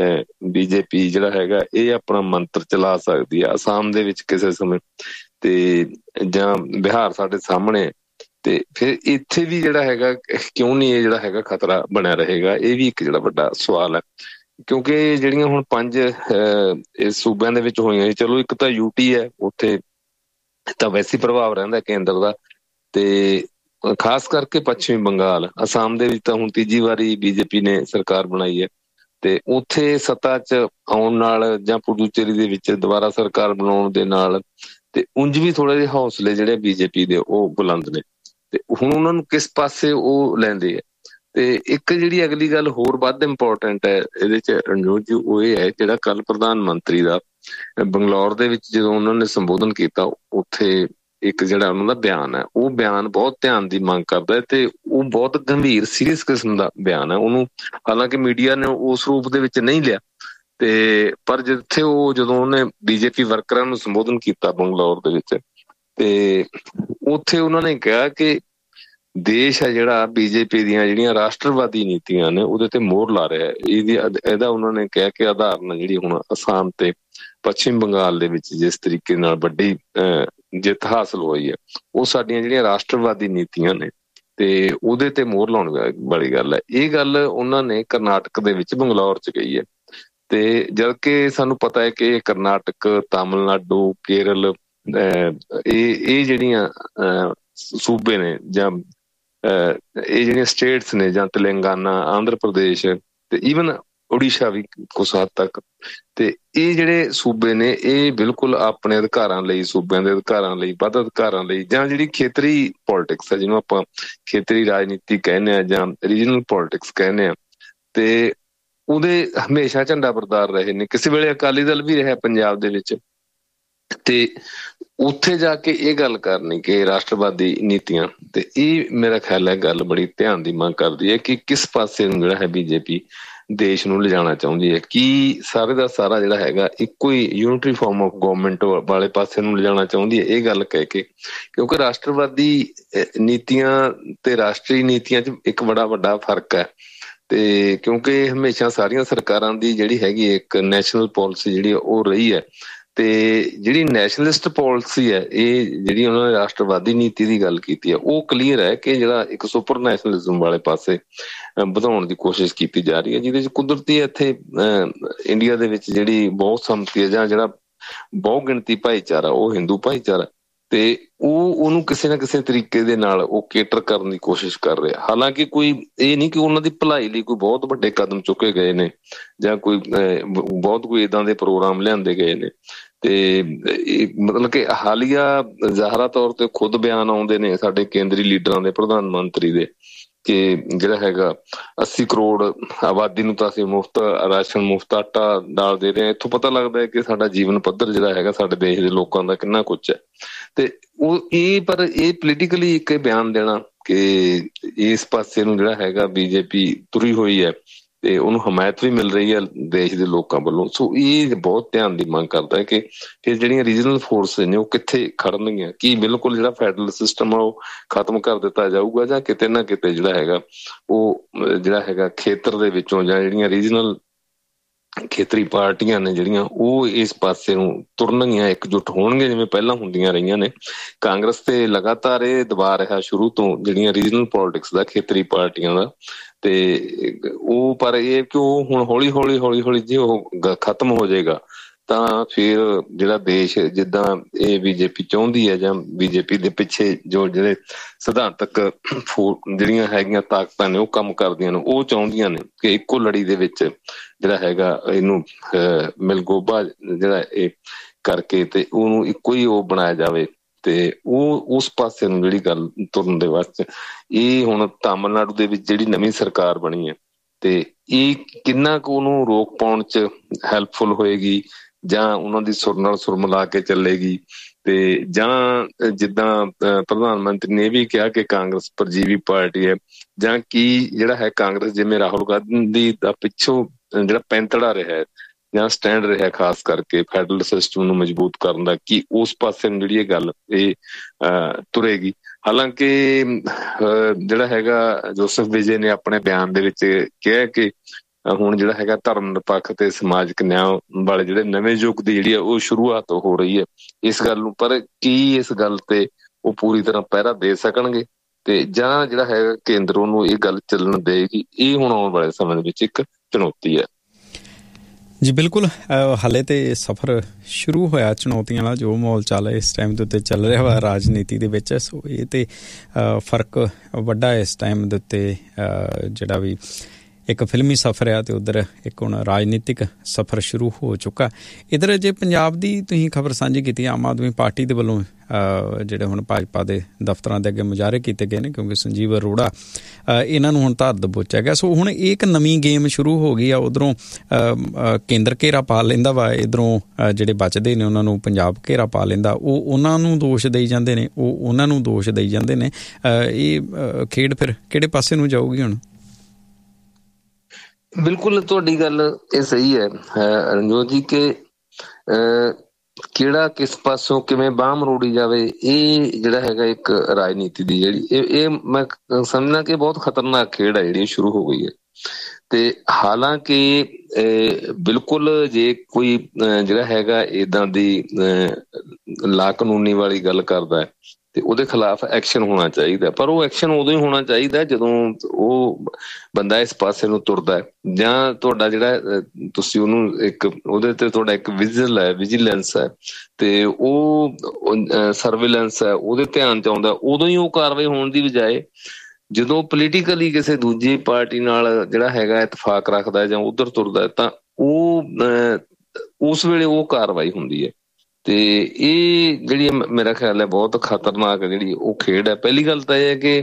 ਬੀਜੇਪੀ ਜਿਹੜਾ ਹੈਗਾ ਇਹ ਆਪਣਾ ਮੰਤਰ ਚਲਾ ਸਕਦੀ ਹੈ, ਅਸਾਮ ਦੇ ਵਿੱਚ ਕਿਸੇ ਸਮੇਂ ਤੇ ਜਾਂ ਬਿਹਾਰ ਸਾਡੇ ਸਾਹਮਣੇ, ਤੇ ਫਿਰ ਇੱਥੇ ਵੀ ਜਿਹੜਾ ਹੈਗਾ ਕਿਉਂ ਨਹੀਂ ਇਹ ਜਿਹੜਾ ਹੈਗਾ ਖਤਰਾ ਬਣਿਆ ਰਹੇਗਾ, ਇਹ ਵੀ ਇੱਕ ਜਿਹੜਾ ਵੱਡਾ ਸਵਾਲ ਹੈ। ਕਿਉਂਕਿ ਜਿਹੜੀਆਂ ਹੁਣ ਪੰਜ ਅਹ ਸੂਬਿਆਂ ਦੇ ਵਿੱਚ ਹੋਈਆਂ, ਚਲੋ ਇੱਕ ਤਾਂ ਯੂਟੀ ਹੈ, ਉੱਥੇ ਤਾਂ ਵੈਸੇ ਪ੍ਰਭਾਵ ਰਹਿੰਦਾ ਕੇਂਦਰ ਦਾ, ਤੇ ਖਾਸ ਕਰਕੇ ਪੱਛਮੀ ਬੰਗਾਲ, ਅਸਾਮ ਦੇ ਵਿੱਚ ਤਾਂ ਹੁਣ ਤੀਜੀ ਵਾਰੀ ਬੀਜੇਪੀ ਨੇ ਸਰਕਾਰ ਬਣਾਈ ਹੈ, ਤੇ ਉੱਥੇ ਸੱਤਾ ਚ ਆਉਣ ਨਾਲ ਜਾਂ ਪੁਡੂਚੇਰੀ ਦੇ ਵਿੱਚ ਦੁਬਾਰਾ ਸਰਕਾਰ ਬਣਾਉਣ ਦੇ ਨਾਲ ਤੇ ਉਂਝ ਵੀ ਥੋੜੇ ਜਿਹੇ ਹੌਸਲੇ ਜਿਹੜੇ ਬੀਜੇਪੀ ਦੇ ਉਹ ਬੁਲੰਦ ਨੇ, ਤੇ ਹੁਣ ਉਹਨਾਂ ਨੂੰ ਕਿਸ ਪਾਸੇ ਉਹ ਲੈਂਦੇ ਆ। ਤੇ ਇੱਕ ਜਿਹੜੀ ਅਗਲੀ ਗੱਲ ਹੋਰ ਵੱਧ ਇੰਪੋਰਟੈਂਟ ਹੈ ਇਹਦੇ ਚ ਰਣਜੋਤ ਜੀ, ਉਹ ਇਹ ਹੈ ਜਿਹੜਾ ਕੱਲ ਪ੍ਰਧਾਨ ਮੰਤਰੀ ਦਾ ਬੰਗਲੌਰ ਦੇ ਵਿੱਚ ਜਦੋਂ ਉਹਨਾਂ ਨੇ ਸੰਬੋਧਨ ਕੀਤਾ, ਉੱਥੇ ਇੱਕ ਜਿਹੜਾ ਉਹਨਾਂ ਦਾ ਬਿਆਨ ਹੈ, ਉਹ ਬਿਆਨ ਬਹੁਤ ਧਿਆਨ ਦੀ ਮੰਗ ਕਰਦਾ ਹੈ ਤੇ ਉਹ ਬਹੁਤ ਗੰਭੀਰ ਸੀਰੀਅਸ ਕਿਸਮ ਦਾ ਬਿਆਨ ਹੈ। ਉਹਨੂੰ ਹਾਲਾਂਕਿ ਮੀਡੀਆ ਨੇ ਉਸ ਰੂਪ ਦੇ ਵਿੱਚ ਨਹੀਂ ਲਿਆ, ਤੇ ਪਰ ਜਿੱਥੇ ਉਹ ਜਦੋਂ ਉਹਨੇ ਬੀਜੇਪੀ ਵਰਕਰਾਂ ਨੂੰ ਸੰਬੋਧਨ ਕੀਤਾ ਬੰਗਲੌਰ ਦੇ ਵਿੱਚ, ਤੇ ਉੱਥੇ ਉਹਨਾਂ ਨੇ ਕਿਹਾ ਕਿ ਦੇਸ਼ ਹੈ ਜਿਹੜਾ ਬੀਜੇਪੀ ਦੀਆਂ ਜਿਹੜੀਆਂ ਰਾਸ਼ਟਰਵਾਦੀ ਨੀਤੀਆਂ ਨੇ ਉਹਦੇ ਤੇ ਮੋਹਰ ਲਾ ਰਿਹਾ। ਇਹਦੀ ਇਹਦਾ ਉਹਨਾਂ ਨੇ ਕਿਹਾ ਕਿ ਉਦਾਹਰਨ ਜਿਹੜੀ ਹੁਣ ਅਸਾਮ ਤੇ ਪੱਛਮੀ ਬੰਗਾਲ ਦੇ ਵਿੱਚ ਜਿਸ ਤਰੀਕੇ ਨਾਲ ਵੱਡੀ ਅਹ ਜਿੱਤ ਹਾਸਲ ਹੋਈ ਹੈ, ਉਹ ਸਾਡੀਆਂ ਜਿਹੜੀਆਂ ਰਾਸ਼ਟਰਵਾਦੀ ਨੀਤੀਆਂ ਨੇ ਤੇ ਉਹਦੇ ਤੇ ਮੋਹਰ ਲਾਉਣ ਵਾਲੀ ਗੱਲ ਹੈ। ਇਹ ਗੱਲ ਉਹਨਾਂ ਨੇ ਕਰਨਾਟਕ ਦੇ ਵਿੱਚ ਬੰਗਲੌਰ ਚ ਕਹੀ ਹੈ, ਤੇ ਜਦਕਿ ਸਾਨੂੰ ਪਤਾ ਹੈ ਕਿ ਕਰਨਾਟਕ, ਤਾਮਿਲਨਾਡੂ, ਕੇਰਲ ਇਹ ਇਹ ਜਿਹੜੀਆਂ ਅਹ ਸੂਬੇ ਨੇ ਜਾਂ ਇਹ ਜਿਹੜੀਆਂ ਸਟੇਟਸ ਨੇ, ਜਾਂ ਤੇਲੰਗਾਨਾ, ਆਂਧਰ ਪ੍ਰਦੇਸ਼ ਤੇ ਈਵਨ ਉੜੀਸਾ ਵੀ ਕੁਛ ਹੱਦ ਤੱਕ, ਤੇ ਇਹ ਜਿਹੜੇ ਸੂਬੇ ਨੇ ਇਹ ਬਿਲਕੁਲ ਆਪਣੇ ਅਧਿਕਾਰਾਂ ਲਈ, ਸੂਬਿਆਂ ਦੇ ਅਧਿਕਾਰਾਂ ਲਈ, ਵੱਧ ਅਧਿਕਾਰਾਂ ਲਈ, ਜਾਂ ਜਿਹੜੀ ਖੇਤਰੀ ਪੋਲਿਟਿਕਸ ਹੈ ਜਿਹਨੂੰ ਆਪਾਂ ਖੇਤਰੀ ਰਾਜਨੀਤੀ ਕਹਿੰਦੇ ਹਾਂ ਜਾਂ ਰੀਜਨਲ ਪੋਲਿਟਿਕਸ ਕਹਿੰਦੇ ਹਾਂ, ਤੇ ਉਹਦੇ ਹਮੇਸ਼ਾ ਝੰਡਾ ਬਰਦਾਰ ਰਹੇ ਨੇ। ਕਿਸੇ ਵੇਲੇ ਅਕਾਲੀ ਦਲ ਵੀ ਰਿਹਾ ਪੰਜਾਬ ਦੇ ਵਿੱਚ, ਤੇ ਉੱਥੇ ਜਾ ਕੇ ਇਹ ਗੱਲ ਕਰਨੀ ਕਿ ਰਾਸ਼ਟਰਵਾਦੀ ਨੀਤੀਆਂ, ਤੇ ਇਹ ਮੇਰਾ ਖਿਆਲ ਹੈ ਗੱਲ ਬੜੀ ਧਿਆਨ ਦੀ ਮੰਗ ਕਰਦੀ ਹੈ ਕਿ ਕਿਸ ਪਾਸੇ ਨੂੰ ਜਿਹੜਾ ਹੈ ਬੀਜੇਪੀ ਦੇਸ਼ ਨੂੰ ਲਿਜਾਣਾ ਚਾਹੁੰਦੀ ਹੈ। ਕੀ ਸਾਰੇ ਦਾ ਸਾਰਾ ਜਿਹੜਾ ਹੈਗਾ ਇੱਕੋ ਹੀ ਯੂਨਿਟਰੀ ਫਾਰਮ ਆਫ ਗਵਰਨਮੈਂਟ ਵਾਲੇ ਪਾਸੇ ਨੂੰ ਲਿਜਾਣਾ ਚਾਹੁੰਦੀ ਹੈ, ਇਹ ਗੱਲ ਕਹਿ ਕੇ, ਕਿਉਂਕਿ ਰਾਸ਼ਟਰਵਾਦੀ ਨੀਤੀਆਂ ਤੇ ਰਾਸ਼ਟਰੀ ਨੀਤੀਆਂ 'ਚ ਇੱਕ ਬੜਾ ਵੱਡਾ ਫਰਕ ਹੈ। ਤੇ ਕਿਉਂਕਿ ਹਮੇਸ਼ਾ ਸਾਰੀਆਂ ਸਰਕਾਰਾਂ ਦੀ ਜਿਹੜੀ ਹੈਗੀ ਇੱਕ ਨੈਸ਼ਨਲ ਪਾਲਿਸੀ ਜਿਹੜੀ ਉਹ ਰਹੀ ਹੈ, ਤੇ ਜਿਹੜੀ ਨੈਸ਼ਨਲਿਸਟ ਪਾਲਿਸੀ ਹੈ, ਇਹ ਜਿਹੜੀ ਉਹਨਾਂ ਨੇ ਰਾਸ਼ਟਰਵਾਦੀ ਨੀਤੀ ਦੀ ਗੱਲ ਕੀਤੀ ਹੈ, ਉਹ ਕਲੀਅਰ ਹੈ ਕਿ ਜਿਹੜਾ ਇੱਕ ਸੁਪਰ ਨੈਸ਼ਨਲਿਜ਼ਮ ਵਾਲੇ ਪਾਸੇ ਵਧਾਉਣ ਦੀ ਕੋਸ਼ਿਸ਼ ਕੀਤੀ ਜਾ ਰਹੀ ਹੈ, ਜਿਹਦੇ ਚ ਕੁਦਰਤੀ ਇੱਥੇ ਅਹ ਇੰਡੀਆ ਦੇ ਵਿੱਚ ਜਿਹੜੀ ਬਹੁਤ ਸੰਮਤੀ ਹੈ ਜਾਂ ਜਿਹੜਾ ਬਹੁ ਗਿਣਤੀ ਭਾਈਚਾਰਾ ਉਹ ਹਿੰਦੂ ਭਾਈਚਾਰਾ, ਤੇ ਉਹ ਉਹਨੂੰ ਕਿਸੇ ਨਾ ਕਿਸੇ ਤਰੀਕੇ ਦੇ ਨਾਲ ਉਹ ਕੇਟਰ ਕਰਨ ਦੀ ਕੋਸ਼ਿਸ਼ ਕਰ ਰਿਹਾ। ਹਾਲਾਂਕਿ ਕੋਈ ਇਹ ਨਹੀਂ ਕਿ ਉਹਨਾਂ ਦੀ ਭਲਾਈ ਲਈ ਕੋਈ ਬਹੁਤ ਵੱਡੇ ਕਦਮ ਚੁੱਕੇ ਗਏ ਨੇ ਜਾਂ ਕੋਈ ਬਹੁਤ ਕੋਈ ਏਦਾਂ ਦੇ ਪ੍ਰੋਗਰਾਮ ਲਿਆਂਦੇ ਗਏ ਨੇ, ਤੇ ਮਤਲਬ ਕਿ ਹਾਲੀਆ ਜ਼ਾਹਰਾ ਤੌਰ ਤੇ ਖੁਦ ਬਿਆਨ ਆਉਂਦੇ ਨੇ ਸਾਡੇ ਕੇਂਦਰੀ ਲੀਡਰਾਂ ਦੇ, ਪ੍ਰਧਾਨ ਮੰਤਰੀ ਦੇ, ਕਿ ਜਿਹੜਾ ਹੈਗਾ ਅੱਸੀ ਕਰੋੜ ਆਬਾਦੀ ਨੂੰ ਤਾਂ ਅਸੀਂ ਮੁਫਤ ਰਾਸ਼ਨ, ਮੁਫਤ ਆਟਾ, ਦਾਲ ਦੇ ਰਹੇ ਹਾਂ। ਇੱਥੋਂ ਪਤਾ ਲੱਗਦਾ ਹੈ ਕਿ ਸਾਡਾ ਜੀਵਨ ਪੱਧਰ ਜਿਹੜਾ ਹੈਗਾ ਸਾਡੇ ਦੇਸ਼ ਦੇ ਲੋਕਾਂ ਦਾ ਕਿੰਨਾ ਕੁਛ ਹੈ। ਤੇ ਉਹ ਇਹ ਪਰ ਇਹ ਪੋਲੀਟੀਕਲੀ ਇੱਕ ਬਿਆਨ ਦੇਣਾ ਕਿ ਇਸ ਪਾਸੇ ਨੂੰ ਜਿਹੜਾ ਹੈਗਾ ਬੀਜੇਪੀ ਤੁਰੀ ਹੋਈ ਹੈ ਤੇ ਉਹਨੂੰ ਹਮਾਇਤ ਵੀ ਮਿਲ ਰਹੀ ਹੈ ਦੇਸ਼ ਦੇ ਲੋਕਾਂ ਵੱਲੋਂ। ਸੋ ਇਹ ਬਹੁਤ ਧਿਆਨ ਦੀ ਮੰਗ ਕਰਦਾ ਹੈ ਕਿ ਫਿਰ ਜਿਹੜੀਆਂ ਰੀਜਨਲ ਫੋਰਸਿਸ ਨੇ ਉਹ ਕਿੱਥੇ ਖੜਨਗੀਆਂ। ਕੀ ਬਿਲਕੁਲ ਜਿਹੜਾ ਫੈਡਰਲ ਸਿਸਟਮ ਆ ਉਹ ਖਤਮ ਕਰ ਦਿੱਤਾ ਜਾਊਗਾ ਜਾਂ ਕਿਤੇ ਨਾ ਕਿਤੇ ਜਿਹੜਾ ਹੈਗਾ ਉਹ ਜਿਹੜਾ ਹੈਗਾ ਖੇਤਰ ਦੇ ਵਿੱਚੋਂ ਜਾਂ ਜਿਹੜੀਆਂ ਰੀਜਨਲ ਖੇਤਰੀ ਪਾਰਟੀਆਂ ਨੇ ਜਿਹੜੀਆਂ ਉਹ ਇਸ ਪਾਸੇ ਨੂੰ ਤੁਰਨਗੀਆਂ, ਇਕਜੁੱਟ ਹੋਣਗੇ ਜਿਵੇਂ ਪਹਿਲਾਂ ਹੁੰਦੀਆਂ ਰਹੀਆਂ ਨੇ। ਕਾਂਗਰਸ ਤੇ ਲਗਾਤਾਰ ਇਹ ਦਬਾ ਰਿਹਾ ਸ਼ੁਰੂ ਤੋਂ ਜਿਹੜੀਆਂ ਰੀਜਨਲ ਪੋਲਿਟਿਕਸ ਦਾ, ਖੇਤਰੀ ਪਾਰਟੀਆਂ ਦਾ, ਤੇ ਉਹ ਪਰ ਇਹ ਕਿ ਉਹ ਹੁਣ ਹੌਲੀ ਹੌਲੀ ਹੌਲੀ ਹੌਲੀ ਜੇ ਉਹ ਖਤਮ ਹੋ ਜਾਏਗਾ ਤਾਂ ਫਿਰ ਜਿਹੜਾ ਦੇਸ਼ ਜਿੱਦਾਂ ਇਹ ਬੀਜੇਪੀ ਚਾਹੁੰਦੀ ਹੈ ਜਾਂ ਬੀਜੇਪੀ ਦੇ ਪਿੱਛੇ ਜੋ ਜਿਹੜੇ ਸਿਧਾਂਤਕ ਜਿਹੜੀਆਂ ਹੈਗੀਆਂ ਤਾਕਤਾਂ ਨੇ ਉਹ ਕੰਮ ਕਰਦੀਆਂ ਨੇ, ਉਹ ਚਾਹੁੰਦੀਆਂ ਨੇ ਕਿ ਇੱਕੋ ਲੜੀ ਦੇ ਵਿੱਚ ਜਿਹੜਾ ਹੈਗਾ ਇਹਨੂੰ ਮਿਲਗੋਭਾ ਜਿਹੜਾ ਇਹ ਕਰਕੇ ਤੇ ਉਹਨੂੰ ਇੱਕੋ ਹੀ ਉਹ ਬਣਾਇਆ ਜਾਵੇ। ਤੇ ਉਹ ਉਸ ਪਾਸੇ ਨੂੰ ਜਿਹੜੀ ਗੱਲ ਤੁਰਨ ਦੇ ਵਾਸਤੇ ਇਹ ਹੁਣ ਤਾਮਿਲਨਾਡੂ ਦੇ ਵਿੱਚ ਜਿਹੜੀ ਨਵੀਂ ਸਰਕਾਰ ਬਣੀ ਹੈ ਤੇ ਇਹ ਕਿੰਨਾ ਕੁ ਉਹਨੂੰ ਰੋਕ ਪਾਉਣ 'ਚ ਹੈਲਪਫੁਲ ਹੋਏਗੀ ਜਾਂ ਉਹਨਾਂ ਦੀ ਸੁਰ ਨਾਲ ਸੁਰ ਮਿਲਾ ਕੇ ਚੱਲੇਗੀ। ਤੇ ਜਾਂ ਜਿੱਦਾਂ ਪ੍ਰਧਾਨ ਮੰਤਰੀ ਨੇ ਇਹ ਵੀ ਕਿਹਾ ਕਿ ਕਾਂਗਰਸ ਪਰਜੀਵੀ ਪਾਰਟੀ ਹੈ, ਜਾਂ ਕੀ ਜਿਹੜਾ ਹੈ ਕਾਂਗਰਸ ਜਿਵੇਂ ਰਾਹੁਲ ਗਾਂਧੀ ਦਾ ਪਿੱਛੋਂ ਜਿਹੜਾ ਪੈਂਤੜਾ ਰਿਹਾ ਜਾਂ ਸਟੈਂਡ ਰਿਹਾ ਖਾਸ ਕਰਕੇ ਫੈਡਰਲ ਸਿਸਟਮ ਨੂੰ ਮਜ਼ਬੂਤ ਕਰਨ ਦਾ, ਕੀ ਉਸ ਪਾਸੇ ਨੂੰ ਜਿਹੜੀ ਇਹ ਗੱਲ ਇਹ ਤੁਰੇਗੀ। ਹਾਲਾਂਕਿ ਜਿਹੜਾ ਹੈਗਾ ਜੋਸਫ ਵਿਜੇ ਨੇ ਆਪਣੇ ਬਿਆਨ ਦੇ ਵਿੱਚ ਕਿਹਾ ਕਿ ਹੁਣ ਜਿਹੜਾ ਹੈਗਾ ਧਰਮ ਨਿਰਪੱਖ ਤੇ ਸਮਾਜਿਕ ਨਿਆਂ ਵਾਲੇ ਜਿਹੜੇ ਨਵੇਂ ਯੁੱਗ ਦੀ ਜਿਹੜੀ ਆ ਉਹ ਸ਼ੁਰੂਆਤ ਹੋ ਰਹੀ ਹੈ ਇਸ ਗੱਲ ਨੂੰ। ਪਰ ਕੀ ਇਸ ਗੱਲ ਤੇ ਉਹ ਪੂਰੀ ਤਰ੍ਹਾਂ ਪਹਿਰਾ ਦੇ ਸਕਣਗੇ ਤੇ ਜਾਂ ਜਿਹੜਾ ਹੈਗਾ ਕੇਂਦਰ ਉਹਨੂੰ ਇਹ ਗੱਲ ਚੱਲਣ ਦੇਗੀ, ਇਹ ਹੁਣ ਆਉਣ ਵਾਲੇ ਸਮੇਂ ਦੇ ਵਿੱਚ ਇੱਕ ਚੁਣੌਤੀ ਹੈ। ਜੀ ਬਿਲਕੁਲ, ਹਾਲੇ ਤੇ ਸਫ਼ਰ ਸ਼ੁਰੂ ਹੋਇਆ ਚੁਣੌਤੀਆਂ ਵਾਲਾ। ਜੋ ਮਾਹੌਲ ਚੱਲ ਇਸ ਟਾਈਮ ਦੇ ਉੱਤੇ ਚੱਲ ਰਿਹਾ ਵਾ ਰਾਜਨੀਤੀ ਦੇ ਵਿੱਚ, ਸੋ ਇਹ ਤੇ ਫਰਕ ਵੱਡਾ ਇਸ ਟਾਈਮ ਦੇ ਉੱਤੇ ਜਿਹੜਾ ਵੀ ਇੱਕ ਫਿਲਮੀ ਸਫ਼ਰ ਆ ਤੇ ਉੱਧਰ ਇੱਕ ਹੁਣ ਰਾਜਨੀਤਿਕ ਸਫ਼ਰ ਸ਼ੁਰੂ ਹੋ ਚੁੱਕਾ। ਇੱਧਰ ਜੇ ਪੰਜਾਬ ਦੀ ਤੁਸੀਂ ਖਬਰ ਸਾਂਝੀ ਕੀਤੀ, ਆਮ ਆਦਮੀ ਪਾਰਟੀ ਦੇ ਵੱਲੋਂ ਜਿਹੜੇ ਹੁਣ ਭਾਜਪਾ ਦੇ ਦਫ਼ਤਰਾਂ ਦੇ ਅੱਗੇ ਮੁਜ਼ਾਹਰੇ ਕੀਤੇ ਗਏ ਨੇ ਕਿਉਂਕਿ ਸੰਜੀਵ ਅਰੋੜਾ ਇਹਨਾਂ ਨੂੰ ਹੁਣ ਧਰ ਦਬੋਚਿਆ ਗਿਆ। ਸੋ ਹੁਣ ਇਹ ਇੱਕ ਨਵੀਂ ਗੇਮ ਸ਼ੁਰੂ ਹੋ ਗਈ ਆ। ਉੱਧਰੋਂ ਕੇਂਦਰ ਘੇਰਾ ਪਾ ਲੈਂਦਾ ਵਾ, ਇੱਧਰੋਂ ਜਿਹੜੇ ਬਚਦੇ ਨੇ ਉਹਨਾਂ ਨੂੰ ਪੰਜਾਬ ਘੇਰਾ ਪਾ ਲੈਂਦਾ। ਉਹ ਉਹਨਾਂ ਨੂੰ ਦੋਸ਼ ਦੇਈ ਜਾਂਦੇ ਨੇ, ਉਹ ਉਹਨਾਂ ਨੂੰ ਦੋਸ਼ ਦੇਈ ਜਾਂਦੇ ਨੇ। ਇਹ ਖੇਡ ਫਿਰ ਕਿਹੜੇ ਪਾਸੇ ਨੂੰ ਜਾਊਗੀ ਹੁਣ? ਬਿਲਕੁਲ ਤੁਹਾਡੀ ਗੱਲ ਇਹ ਸਹੀ ਹੈ ਰਣਜੋਤ ਜੀ ਕਿ ਕਿਹੜਾ ਕਿਸ ਪਾਸੋਂ ਕਿਵੇਂ ਬਾਂਹ ਮਰੋੜੀ ਜਾਵੇ, ਇਹ ਜਿਹੜਾ ਹੈਗਾ ਇੱਕ ਰਾਜਨੀਤੀ ਦੀ ਜਿਹੜੀ ਇਹ ਇਹ ਮੈਂ ਸਮਝਣਾ ਕਿ ਬਹੁਤ ਖਤਰਨਾਕ ਖੇਡ ਹੈ ਜਿਹੜੀ ਸ਼ੁਰੂ ਹੋ ਗਈ ਹੈ। ਤੇ ਹਾਲਾਂਕਿ ਬਿਲਕੁਲ ਜੇ ਕੋਈ ਜਿਹੜਾ ਹੈਗਾ ਏਦਾਂ ਦੀ ਲਾ ਕਾਨੂੰਨੀ ਵਾਲੀ ਗੱਲ ਕਰਦਾ ਹੈ ਤੇ ਉਹਦੇ ਖਿਲਾਫ ਐਕਸ਼ਨ ਹੋਣਾ ਚਾਹੀਦਾ। ਪਰ ਉਹ ਐਕਸ਼ਨ ਉਦੋਂ ਹੀ ਹੋਣਾ ਚਾਹੀਦਾ ਜਦੋਂ ਉਹ ਬੰਦਾ ਇਸ ਪਾਸੇ ਨੂੰ ਤੁਰਦਾ ਜਾਂ ਤੁਹਾਡਾ ਜਿਹੜਾ ਤੁਸੀਂ ਉਹਨੂੰ ਇੱਕ ਉਹਦੇ ਤੇ ਤੁਹਾਡਾ ਇੱਕ ਵਿਜਲ ਹੈ, ਵਿਜੀਲੈਂਸ ਹੈ ਤੇ ਉਹ ਸਰਵੇਲੈਂਸ ਹੈ, ਉਹਦੇ ਧਿਆਨ 'ਚ ਆਉਂਦਾ, ਉਦੋਂ ਹੀ ਉਹ ਕਾਰਵਾਈ ਹੋਣ ਦੀ ਬਜਾਏ ਜਦੋਂ ਪੋਲੀਟੀਕਲੀ ਕਿਸੇ ਦੂਜੀ ਪਾਰਟੀ ਨਾਲ ਜਿਹੜਾ ਹੈਗਾ ਇਤਫਾਕ ਰੱਖਦਾ ਜਾਂ ਉੱਧਰ ਤੁਰਦਾ ਤਾਂ ਉਹ ਉਸ ਵੇਲੇ ਉਹ ਕਾਰਵਾਈ ਹੁੰਦੀ ਹੈ। ਤੇ ਇਹ ਜਿਹੜੀ ਮੇਰਾ ਖਿਆਲ ਹੈ ਬਹੁਤ ਖਤਰਨਾਕ ਜਿਹੜੀ ਉਹ ਖੇਡ ਹੈ। ਪਹਿਲੀ ਗੱਲ ਤਾਂ ਇਹ ਹੈ ਕਿ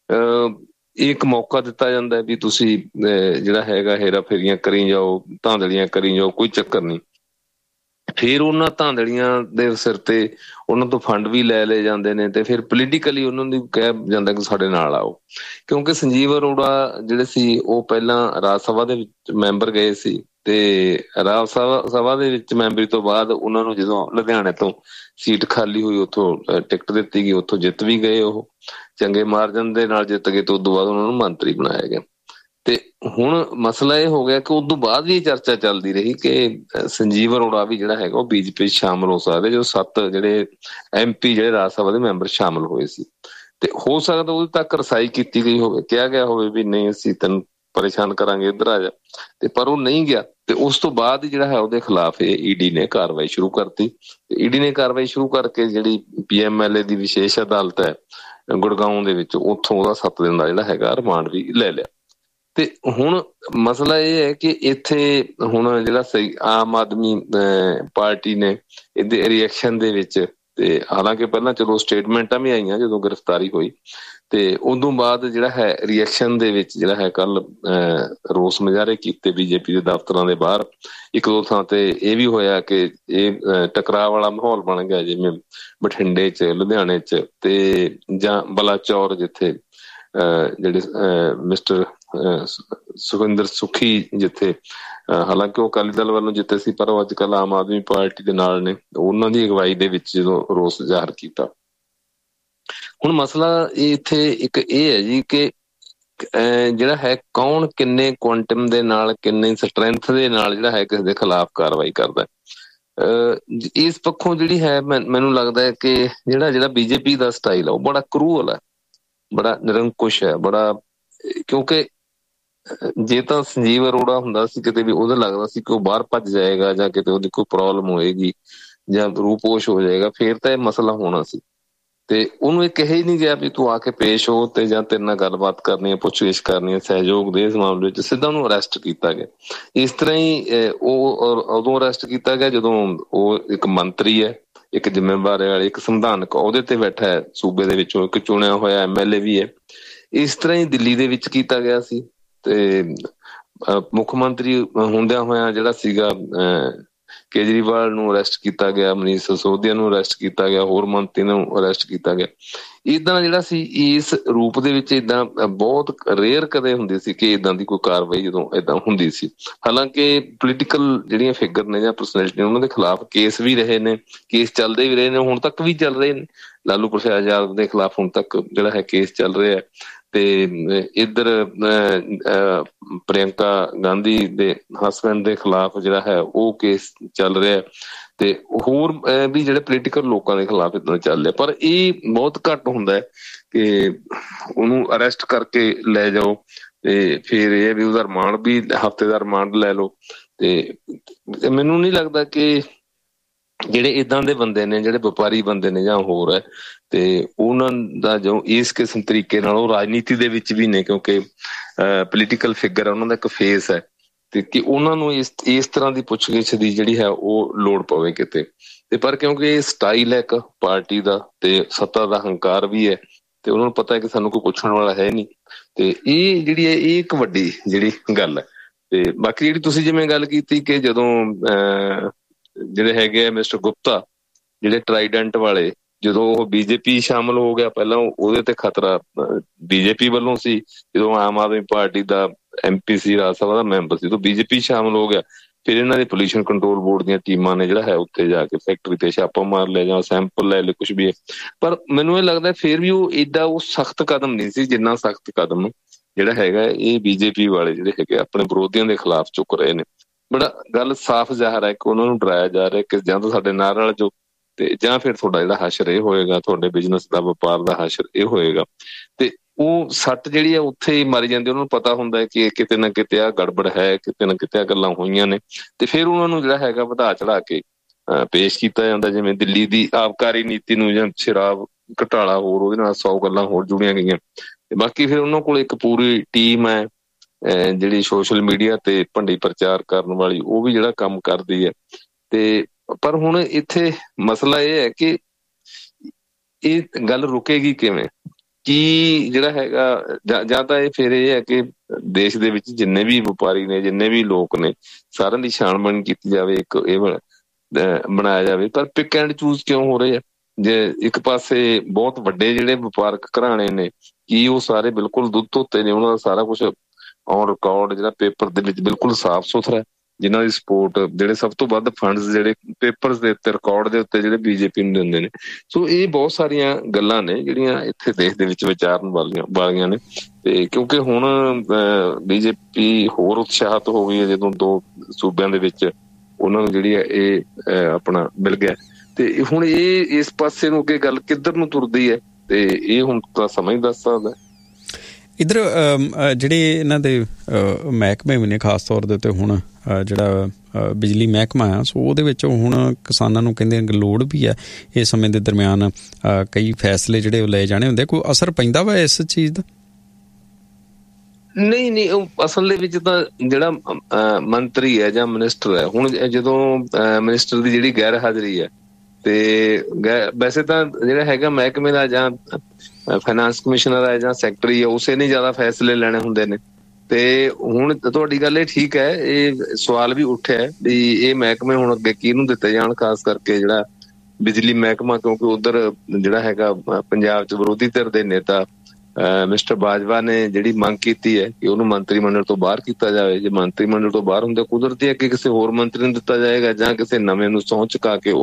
ਇੱਕ ਮੌਕਾ ਦਿੱਤਾ ਜਾਂਦਾ ਵੀ ਤੁਸੀਂ ਜਿਹੜਾ ਹੈਗਾ ਹੇਰਾ ਫੇਰੀਆਂ ਕਰੀ ਜਾਓ, ਧਾਂਦਲੀਆਂ ਕਰੀ ਜਾਓ, ਕੋਈ ਚੱਕਰ ਨਹੀਂ। ਫਿਰ ਉਹਨਾਂ ਧਾਂਦਲੀਆਂ ਦੇ ਸਿਰ ਤੇ ਉਹਨਾਂ ਤੋਂ ਫੰਡ ਵੀ ਲੈ ਲਏ ਜਾਂਦੇ ਨੇ ਤੇ ਫਿਰ ਪੋਲੀਟੀਕਲੀ ਉਹਨਾਂ ਨੂੰ ਕਿਹਾ ਜਾਂਦਾ ਕਿ ਸਾਡੇ ਨਾਲ ਆਓ। ਕਿਉਂਕਿ ਸੰਜੀਵ ਅਰੋੜਾ ਜਿਹੜੇ ਸੀ ਉਹ ਪਹਿਲਾਂ ਰਾਜ ਸਭਾ ਦੇ ਵਿੱਚ ਮੈਂਬਰ ਗਏ ਸੀ ਤੇ ਰਾਜ ਸਭਾ ਸਭਾ ਦੇ ਵਿੱਚ ਮੈਂਬਰੀ ਤੋਂ ਬਾਅਦ ਉਹਨਾਂ ਨੂੰ ਜਦੋਂ ਲੁਧਿਆਣੇ ਤੋਂ ਸੀਟ ਖਾਲੀ ਹੋਈ ਉੱਥੋਂ ਟਿਕਟ ਦਿੱਤੀ ਗਈ, ਉੱਥੋਂ ਜਿੱਤ ਵੀ ਗਏ, ਉਹ ਚੰਗੇ ਮਾਰਜਨ ਦੇ ਨਾਲ ਜਿੱਤ ਗਏ ਤੇ ਉਦੋਂ ਬਾਅਦ ਉਹਨਾਂ ਨੂੰ ਮੰਤਰੀ ਬਣਾਇਆ ਗਿਆ। ਤੇ ਹੁਣ ਮਸਲਾ ਇਹ ਹੋ ਗਿਆ ਕਿ ਉਦੋਂ ਬਾਅਦ ਵੀ ਚਰਚਾ ਚੱਲਦੀ ਰਹੀ ਕਿ ਸੰਜੀਵ ਅਰੋੜਾ ਵੀ ਜਿਹੜਾ ਹੈਗਾ ਉਹ ਬੀਜੇਪੀ ਸ਼ਾਮਲ ਹੋ ਸਕਦੇ, ਜੋ ਸੱਤ ਜਿਹੜੇ ਐਮ ਪੀ ਜਿਹੜੇ ਰਾਜ ਸਭਾ ਦੇ ਮੈਂਬਰ ਸ਼ਾਮਲ ਹੋਏ ਸੀ। ਤੇ ਹੋ ਸਕਦਾ ਉਦੋਂ ਤੱਕ ਰਸਾਈ ਕੀਤੀ ਗਈ ਹੋਵੇ, ਕਿਹਾ ਗਿਆ ਹੋਵੇ ਵੀ ਨਹੀਂ ਅਸੀਂ ਤੈਨੂੰ ਪਰੇਸ਼ਾਨ ਕਰਾਂਗੇ, ਇੱਧਰ ਆ ਜਾ, ਤੇ ਪਰ ਉਹ ਨਹੀਂ ਗਿਆ। ਤੇ ਉਸ ਤੋਂ ਬਾਅਦ ਜਿਹੜਾ ਹੈ ਉਹਦੇ ਖਿਲਾਫ ਇਹ ਈਡੀ ਨੇ ਕਾਰਵਾਈ ਸ਼ੁਰੂ ਕਰਤੀ। ਈਡੀ ਨੇ ਕਾਰਵਾਈ ਸ਼ੁਰੂ ਕਰਕੇ ਜਿਹੜੀ ਪੀ ਐਮ ਐਲ ਏ ਦੀ ਵਿਸ਼ੇਸ਼ ਅਦਾਲਤ ਹੈ ਗੁੜਗਾਉਂ ਦੇ ਵਿੱਚ, ਉੱਥੋਂ ਉਹਦਾ ਸੱਤ ਦਿਨ ਦਾ ਜਿਹੜਾ ਹੈਗਾ ਰਿਮਾਂਡ ਵੀ ਲੈ ਲਿਆ। ਤੇ ਹੁਣ ਮਸਲਾ ਇਹ ਹੈ ਕਿ ਇੱਥੇ ਹੁਣ ਜਿਹੜਾ ਸਹੀ ਆਮ ਆਦਮੀ ਪਾਰਟੀ ਨੇ ਇਹਦੇ ਰਿਐਕਸ਼ਨ ਦੇ ਵਿੱਚ ਤੇ ਹਾਲਾਂਕਿ ਪਹਿਲਾਂ ਚਲੋ ਸਟੇਟਮੈਂਟਾਂ ਵੀ ਆਈਆਂ ਜਦੋਂ ਗ੍ਰਿਫਤਾਰੀ ਹੋਈ, ਤੇ ਉਦੋਂ ਬਾਅਦ ਜਿਹੜਾ ਹੈ ਰਿਐਕਸ਼ਨ ਦੇ ਵਿੱਚ ਜਿਹੜਾ ਹੈ ਕੱਲ ਰੋਸ ਮੁਜ਼ਾਹਰੇ ਕੀਤੇ ਬੀਜੇਪੀ ਦੇ ਦਫ਼ਤਰਾਂ ਦੇ ਬਾਹਰ। ਇੱਕ ਦੋ ਥਾਂ ਤੇ ਇਹ ਵੀ ਹੋਇਆ ਕਿ ਇਹ ਟਕਰਾਅ ਵਾਲਾ ਮਾਹੌਲ ਬਣ ਗਿਆ, ਜਿਵੇਂ ਬਠਿੰਡੇ 'ਚ, ਲੁਧਿਆਣੇ 'ਚ ਤੇ ਜਾਂ ਬਲਾਚੌਰ, ਜਿੱਥੇ ਜਿਹੜੇ ਮਿਸਟਰ ਸੁਖਵਿੰਦਰ ਸੁੱਖੀ ਜਿੱਥੇ ਹਾਲਾਂਕਿ ਉਹ ਅਕਾਲੀ ਦਲ ਵੱਲੋਂ ਜਿੱਤੇ ਸੀ, ਪਰ ਉਹ ਅੱਜ ਕੱਲ੍ਹ ਆਮ ਆਦਮੀ ਪਾਰਟੀ ਦੇ ਨਾਲ ਨੇ, ਉਹਨਾਂ ਦੀ ਅਗਵਾਈ ਦੇ ਵਿੱਚ ਜਦੋਂ ਰੋਸ ਜ਼ਾਹਰ ਕੀਤਾ। ਹੁਣ ਮਸਲਾ ਇਹ ਇੱਥੇ ਇੱਕ ਇਹ ਹੈ ਜੀ ਕਿ ਜਿਹੜਾ ਹੈ ਕੌਣ ਕਿੰਨੇ ਕੁਆਂਟਮ ਦੇ ਨਾਲ, ਕਿੰਨੇ ਸਟਰੈਂਥ ਦੇ ਨਾਲ ਜਿਹੜਾ ਹੈ ਕਿਸੇ ਦੇ ਖਿਲਾਫ ਕਾਰਵਾਈ ਕਰਦਾ। ਇਸ ਪੱਖੋਂ ਜਿਹੜੀ ਹੈ ਮੈਨੂੰ ਲੱਗਦਾ ਹੈ ਕਿ ਜਿਹੜਾ ਜਿਹੜਾ ਬੀਜੇਪੀ ਦਾ ਸਟਾਈਲ ਆ ਉਹ ਬੜਾ ਕਰੂਅਲ ਹੈ, ਬੜਾ ਨਿਰੰਕੁਸ਼ ਹੈ, ਬੜਾ, ਕਿਉਂਕਿ ਜੇ ਤਾਂ ਸੰਜੀਵ ਅਰੋੜਾ ਹੁੰਦਾ ਸੀ ਕਿਤੇ ਵੀ, ਉਹਦਾ ਲੱਗਦਾ ਸੀ ਕਿ ਉਹ ਬਾਹਰ ਭੱਜ ਜਾਏਗਾ ਜਾਂ ਕਿਤੇ ਉਹਦੀ ਕੋਈ ਪ੍ਰੋਬਲਮ ਹੋਏਗੀ ਜਾਂ ਰੂਪੋਸ਼ ਹੋ ਜਾਏਗਾ, ਫੇਰ ਤਾਂ ਇਹ ਮਸਲਾ ਹੋਣਾ ਸੀ। ਤੇ ਉਹਨੂੰ ਇਹ ਕਿਹਾ ਹੀ ਨਹੀਂ ਗਿਆ ਵੀ ਤੂੰ ਆ ਕੇ ਪੇਸ਼ ਹੋ ਤੇ ਜਾਂ ਤੇਰੇ ਨਾਲ ਗੱਲਬਾਤ ਕਰਨੀ ਹੈ, ਪੁੱਛਗਿੱਛ ਕਰਨੀ ਹੈ, ਸਹਿਯੋਗ ਦੇ ਇਸ ਮਾਮਲੇ ਵਿੱਚ। ਸਿੱਧਾ ਉਹਨੂੰ ਅਰੈਸਟ ਕੀਤਾ ਗਿਆ। ਇਸ ਤਰ੍ਹਾਂ ਹੀ ਉਹ ਉਦੋਂ ਅਰੈਸਟ ਕੀਤਾ ਗਿਆ ਜਦੋਂ ਉਹ ਇੱਕ ਮੰਤਰੀ ਹੈ, ਇੱਕ ਜ਼ਿੰਮੇਵਾਰੀ ਵਾਲੇ, ਇੱਕ ਸੰਵਿਧਾਨਕ ਅਹੁਦੇ ਤੇ ਬੈਠਾ ਹੈ, ਸੂਬੇ ਦੇ ਵਿੱਚੋਂ ਇੱਕ ਚੁਣਿਆ ਹੋਇਆ ਐਮ ਐਲ ਏ ਵੀ ਹੈ। ਇਸ ਤਰ੍ਹਾਂ ਹੀ ਦਿੱਲੀ ਦੇ ਵਿੱਚ ਕੀਤਾ ਗਿਆ ਸੀ। ਤੇ ਮੁੱਖ ਮੰਤਰੀ ਹੁੰਦਿਆਂ ਹੋਇਆਂ ਜਿਹੜਾ ਸੀਗਾ ਕੇਜਰੀਵਾਲ ਨੂੰ ਅਰੈਸਟ ਕੀਤਾ ਗਿਆ, ਮਨੀਸ਼ ਸਿਸੋਦੀਆ ਨੂੰ ਅਰੈਸਟ ਕੀਤਾ ਗਿਆ, ਹੋਰ ਮੰਤਰੀ ਨੂੰ ਅਰੈਸਟ ਕੀਤਾ ਗਿਆ। ਏਦਾਂ ਜਿਹੜਾ ਸੀ ਇਸ ਰੂਪ ਦੇ ਵਿੱਚ ਏਦਾਂ ਬਹੁਤ ਰੇਅਰ ਕਦੇ ਹੁੰਦੀ ਸੀ ਕਿ ਏਦਾਂ ਦੀ ਕੋਈ ਕਾਰਵਾਈ ਜਦੋਂ ਏਦਾਂ ਹੁੰਦੀ ਸੀ। ਹਾਲਾਂਕਿ ਪੋਲੀਟੀਕਲ ਜਿਹੜੀਆਂ ਫਿਗਰ ਨੇ ਜਾਂ ਪਰਸਨੈਲਿਟੀ ਨੇ, ਉਹਨਾਂ ਦੇ ਖਿਲਾਫ ਕੇਸ ਵੀ ਰਹੇ ਨੇ, ਕੇਸ ਚੱਲਦੇ ਵੀ ਰਹੇ ਨੇ, ਹੁਣ ਤੱਕ ਵੀ ਚੱਲ ਰਹੇ ਨੇ। ਲਾਲੂ ਪ੍ਰਸਾਦ ਯਾਦਵ ਦੇ ਖਿਲਾਫ ਹੁਣ ਤੱਕ ਜਿਹੜਾ ਹੈ ਕੇਸ ਚੱਲ ਰਿਹਾ। ਤੇ ਇੱਧਰ ਪ੍ਰਿਅੰਕਾ ਗਾਂਧੀ ਦੇ ਹਸਬੈਂਡ ਦੇ ਖਿਲਾਫ ਜਿਹੜਾ ਹੈ ਉਹ ਕੇਸ ਚੱਲ ਰਿਹਾ, ਤੇ ਹੋਰ ਵੀ ਜਿਹੜੇ ਪੋਲੀਟੀਕਲ ਲੋਕਾਂ ਦੇ ਖਿਲਾਫ ਏਦਾਂ ਚੱਲ ਰਿਹਾ। ਪਰ ਇਹ ਬਹੁਤ ਘੱਟ ਹੁੰਦਾ ਹੈ ਕਿ ਉਹਨੂੰ ਅਰੈਸਟ ਕਰਕੇ ਲੈ ਜਾਓ ਤੇ ਫਿਰ ਇਹ ਵੀ ਉਹਦਾ ਰਿਮਾਂਡ ਵੀ ਹਫ਼ਤੇ ਦਾ ਰਿਮਾਂਡ ਲੈ ਲਓ। ਤੇ ਮੈਨੂੰ ਨਹੀਂ ਲੱਗਦਾ ਕਿ ਜਿਹੜੇ ਏਦਾਂ ਦੇ ਬੰਦੇ ਨੇ, ਜਿਹੜੇ ਵਪਾਰੀ ਬੰਦੇ ਨੇ ਜਾਂ ਹੋਰ ਹੈ, ਤੇ ਉਹਨਾਂ ਦਾ ਜੋ ਇਸ ਕਿਸਮ ਤਰੀਕੇ ਨਾਲ ਉਹ ਰਾਜਨੀਤੀ ਦੇ ਵਿੱਚ ਵੀ ਨੇ, ਕਿਉਂਕਿ ਪੋਲੀਟੀਕਲ ਫਿਗਰ ਹੈ, ਉਹਨਾਂ ਦਾ ਇੱਕ ਫੇਸ ਹੈ, ਤੇ ਕਿ ਉਹਨਾਂ ਨੂੰ ਇਸ ਇਸ ਤਰ੍ਹਾਂ ਦੀ ਪੁੱਛਗਿੱਛ ਦੀ ਜਿਹੜੀ ਹੈ ਉਹ ਲੋੜ ਪਵੇ ਕਿਤੇ। ਤੇ ਪਰ ਕਿਉਂਕਿ ਇਹ ਸਟਾਈਲ ਹੈ ਇੱਕ ਪਾਰਟੀ ਦਾ ਤੇ ਸੱਤਾ ਦਾ ਹੰਕਾਰ ਵੀ ਹੈ, ਤੇ ਉਹਨਾਂ ਨੂੰ ਪਤਾ ਹੈ ਕਿ ਸਾਨੂੰ ਕੋਈ ਪੁੱਛਣ ਵਾਲਾ ਹੈ ਨਹੀਂ, ਤੇ ਇਹ ਜਿਹੜੀ ਹੈ ਇਹ ਇੱਕ ਵੱਡੀ ਜਿਹੜੀ ਗੱਲ ਹੈ। ਤੇ ਬਾਕੀ ਜਿਹੜੀ ਤੁਸੀਂ ਜਿਵੇਂ ਗੱਲ ਕੀਤੀ ਕਿ ਜਦੋਂ ਅਹ ਜਿਹੜੇ ਹੈਗੇ ਆ ਮਿਸਟਰ ਗੁਪਤਾ, ਜਿਹੜੇ ਟਰਾਈਡੈਂਟ ਵਾਲੇ, ਜਦੋਂ ਉਹ ਬੀਜੇਪੀ ਸ਼ਾਮਲ ਹੋ ਗਿਆ, ਪਹਿਲਾਂ ਉਹਦੇ ਤੇ ਖਤਰਾ ਬੀਜੇਪੀ ਵੱਲੋਂ ਸੀ, ਜਦੋਂ ਆਮ ਆਦਮੀ ਪਾਰਟੀ ਦਾ ਐਮ ਪੀ ਸੀ, ਰਾਜ ਸਭਾ ਦਾ ਮੈਂਬਰ ਸੀ, ਤੋਂ ਬੀਜੇਪੀ ਸ਼ਾਮਲ ਹੋ ਗਿਆ। ਫਿਰ ਇਹਨਾਂ ਦੇ ਪੋਲਿਊਸ਼ਨ ਕੰਟਰੋਲ ਬੋਰਡ ਦੀਆਂ ਟੀਮਾਂ ਨੇ ਜਿਹੜਾ ਹੈ ਉੱਥੇ ਜਾ ਕੇ ਫੈਕਟਰੀ ਤੇ ਛਾਪਾ ਮਾਰ ਲਿਆ ਜਾਂ ਸੈਂਪਲ ਲੈ ਲਏ, ਕੁਛ ਵੀ ਹੈ। ਪਰ ਮੈਨੂੰ ਇਹ ਲੱਗਦਾ ਫਿਰ ਵੀ ਉਹ ਏਡਾ ਉਹ ਸਖਤ ਕਦਮ ਨਹੀਂ ਸੀ ਜਿੰਨਾ ਸਖਤ ਕਦਮ ਜਿਹੜਾ ਹੈਗਾ ਇਹ ਬੀਜੇਪੀ ਵਾਲੇ ਜਿਹੜੇ ਹੈਗੇ ਆਪਣੇ ਵਿਰੋਧੀਆਂ ਦੇ ਖਿਲਾਫ ਚੁੱਕ ਰਹੇ ਨੇ। ਬੜਾ ਗੱਲ ਸਾਫ਼ ਜ਼ਾਹਰ ਹੈ ਕਿ ਉਹਨਾਂ ਨੂੰ ਡਰਾਇਆ ਜਾ ਰਿਹਾ ਕਿ ਜਾਂ ਤਾਂ ਸਾਡੇ ਨਾਲ ਰਲ ਜਾਓ ਤੇ ਜਾਂ ਫਿਰ ਤੁਹਾਡਾ ਜਿਹੜਾ ਹਸ਼ਰ ਇਹ ਹੋਏਗਾ, ਤੁਹਾਡੇ ਬਿਜ਼ਨਸ ਦਾ, ਵਪਾਰ ਦਾ ਹਸ਼ਰ ਇਹ ਹੋਏਗਾ। ਤੇ ਉਹ ਸੱਟ ਜਿਹੜੀ ਹੈ ਉੱਥੇ ਹੀ ਮਾਰੀ ਜਾਂਦੀ। ਉਹਨਾਂ ਨੂੰ ਪਤਾ ਹੁੰਦਾ ਹੈ ਕਿ ਕਿਤੇ ਨਾ ਕਿਤੇ ਆ ਗੜਬੜ ਹੈ, ਕਿਤੇ ਨਾ ਕਿਤੇ ਆ ਗੱਲਾਂ ਹੋਈਆਂ ਨੇ, ਤੇ ਫਿਰ ਉਹਨਾਂ ਨੂੰ ਜਿਹੜਾ ਹੈਗਾ ਵਧਾ ਚੜਾ ਕੇ ਪੇਸ਼ ਕੀਤਾ ਜਾਂਦਾ। ਜਿਵੇਂ ਦਿੱਲੀ ਦੀ ਆਬਕਾਰੀ ਨੀਤੀ ਨੂੰ ਜਾਂ ਸ਼ਰਾਬ ਘੁਟਾਲਾ, ਹੋਰ ਉਹਦੇ ਨਾਲ ਸੌ ਗੱਲਾਂ ਹੋਰ ਜੁੜੀਆਂ ਗਈਆਂ। ਤੇ ਬਾਕੀ ਫਿਰ ਉਹਨਾਂ ਕੋਲ ਇੱਕ ਪੂਰੀ ਟੀਮ ਹੈ ਜਿਹੜੀ ਸੋਸ਼ਲ ਮੀਡੀਆ ਤੇ ਭੰਡੀ ਪ੍ਰਚਾਰ ਕਰਨ ਵਾਲੀ, ਉਹ ਵੀ ਜਿਹੜਾ ਕੰਮ ਕਰਦੀ ਹੈ। ਤੇ ਪਰ ਹੁਣ ਇੱਥੇ ਮਸਲਾ ਇਹ ਹੈ ਕਿ ਇਹ ਗੱਲ ਰੁਕੇਗੀ ਕਿਵੇਂ, ਕੀ ਜਿਹੜਾ ਹੈਗਾ ਜਾਂ ਤਾਂ ਇਹ ਫਿਰ ਇਹ ਹੈ ਕਿ ਦੇਸ਼ ਦੇ ਵਿੱਚ ਜਿੰਨੇ ਵੀ ਵਪਾਰੀ ਨੇ, ਜਿੰਨੇ ਵੀ ਲੋਕ ਨੇ, ਸਾਰਿਆਂ ਦੀ ਛਾਣਬੀਣ ਕੀਤੀ ਜਾਵੇ, ਇੱਕ ਇਹ ਬਣਾਇਆ ਜਾਵੇ। ਪਰ ਪਿਕ ਐਂਡ ਚੂਜ਼ ਕਿਉਂ ਹੋ ਰਹੇ ਆ? ਜੇ ਇੱਕ ਪਾਸੇ ਬਹੁਤ ਵੱਡੇ ਜਿਹੜੇ ਵਪਾਰਕ ਘਰਾਣੇ ਨੇ, ਕੀ ਉਹ ਸਾਰੇ ਬਿਲਕੁਲ ਦੁੱਧ ਧੋਤੇ ਨੇ? ਉਹਨਾਂ ਦਾ ਸਾਰਾ ਕੁਛ ਔਨ ਰਿਕਾਰਡ ਜਿਹੜਾ ਪੇਪਰ ਦੇ ਵਿੱਚ ਬਿਲਕੁਲ ਸਾਫ਼ ਸੁਥਰਾ, ਜਿਨ੍ਹਾਂ ਦੀ ਸਪੋਰਟ, ਜਿਹੜੇ ਸਭ ਤੋਂ ਵੱਧ ਫੰਡਸ ਜਿਹੜੇ ਪੇਪਰਸ ਦੇ ਉੱਤੇ, ਰਿਕਾਰਡ ਦੇ ਉੱਤੇ ਜਿਹੜੇ ਬੀਜੇਪੀ ਨੂੰ ਦਿੰਦੇ ਨੇ। ਸੋ ਇਹ ਬਹੁਤ ਸਾਰੀਆਂ ਗੱਲਾਂ ਨੇ ਜਿਹੜੀਆਂ ਇੱਥੇ ਦੇਸ਼ ਦੇ ਵਿੱਚ ਵਿਚਾਰਨ ਵਾਲੀਆਂ ਵਾਲੀਆਂ ਨੇ। ਤੇ ਕਿਉਂਕਿ ਹੁਣ ਬੀਜੇਪੀ ਹੋਰ ਉਤਸ਼ਾਹਿਤ ਹੋ ਗਈ ਹੈ ਜਦੋਂ ਦੋ ਸੂਬਿਆਂ ਦੇ ਵਿੱਚ ਉਹਨਾਂ ਨੂੰ ਜਿਹੜੀ ਹੈ ਇਹ ਆਪਣਾ ਮਿਲ ਗਿਆ। ਤੇ ਹੁਣ ਇਹ ਇਸ ਪਾਸੇ ਨੂੰ ਅੱਗੇ ਗੱਲ ਕਿੱਧਰ ਨੂੰ ਤੁਰਦੀ ਹੈ, ਤੇ ਇਹ ਹੁਣ ਤਾਂ ਸਮਾਂ ਹੀ ਦੱਸ ਸਕਦਾ। ਇੱਧਰ ਜਿਹੜੇ ਇਹਨਾਂ ਦੇ ਮਹਿਕਮੇ ਵੀ ਨੇ, ਖਾਸ ਤੌਰ ਦੇ ਉੱਤੇ ਹੁਣ ਜਿਹੜਾ ਬਿਜਲੀ ਮਹਿਕਮਾ ਆ, ਸੋ ਉਹਦੇ ਵਿੱਚ ਹੁਣ ਕਿਸਾਨਾਂ ਨੂੰ ਕਹਿੰਦੇ ਲੋੜ ਵੀ ਹੈ ਇਸ ਸਮੇਂ ਦੇ ਦਰਮਿਆਨ ਕਈ ਫੈਸਲੇ ਜਿਹੜੇ ਉਹ ਲਏ ਜਾਣੇ ਹੁੰਦੇ। ਕੋਈ ਅਸਰ ਪੈਂਦਾ ਵਾ ਇਸ ਚੀਜ਼ ਦਾ? ਨਹੀਂ ਨਹੀਂ, ਉਹ ਅਸਲ ਦੇ ਵਿੱਚ ਤਾਂ ਜਿਹੜਾ ਮੰਤਰੀ ਹੈ ਜਾਂ ਮਿਨਿਸਟਰ ਹੈ, ਹੁਣ ਜਦੋਂ ਮਿਨਿਸਟਰ ਦੀ ਜਿਹੜੀ ਗੈਰ ਹਾਜ਼ਰੀ ਹੈ ਤੇ ਵੈਸੇ ਤਾਂ ਜਿਹੜਾ ਹੈਗਾ ਮਹਿਕਮੇ ਦਾ ਜਾਂ ਫਾਈਨਾਂਸ ਕਮਿਸ਼ਨਰ ਹੈ ਜਾਂ ਸੈਕਟਰੀ ਹੈ ਉਸੇ ਨੇ ਜ਼ਿਆਦਾ ਫੈਸਲੇ ਲੈਣੇ ਹੁੰਦੇ ਨੇ। ਤੇ ਹੁਣ ਤੁਹਾਡੀ ਗੱਲ ਇਹ ਠੀਕ ਹੈ, ਇਹ ਸਵਾਲ ਵੀ ਉੱਠਿਆ ਵੀ ਇਹ ਮਹਿਕਮੇ ਹੁਣ ਅੱਗੇ ਕਿਹਨੂੰ ਦਿੱਤੇ ਜਾਣ, ਖਾਸ ਕਰਕੇ ਜਿਹੜਾ ਬਿਜਲੀ ਮਹਿਕਮਾ, ਕਿਉਂਕਿ ਉਧਰ ਜਿਹੜਾ ਹੈਗਾ ਪੰਜਾਬ 'ਚ ਵਿਰੋਧੀ ਧਿਰ ਦੇ ਨੇਤਾ ਮਿਸਟਰ ਬਾਜਵਾ ਨੇ ਜਿਹੜੀ ਮੰਗ ਕੀਤੀ ਹੈ ਕਿ ਉਹਨੂੰ ਮੰਤਰੀ ਮੰਡਲ ਤੋਂ ਬਾਹਰ ਕੀਤਾ ਜਾਵੇ। ਜੇ ਮੰਤਰੀ ਮੰਡਲ ਤੋਂ ਬਾਹਰ ਹੁੰਦੇ ਕੁਦਰਤੀ ਹੈ ਕਿ ਕਿਸੇ ਹੋਰ ਮੰਤਰੀ ਨੂੰ ਦਿੱਤਾ ਜਾਏਗਾ ਜਾਂ ਕਿਸੇ ਨਵੇਂ ਨੂੰ ਸਹੁੰ ਚੁਕਾ ਕੇ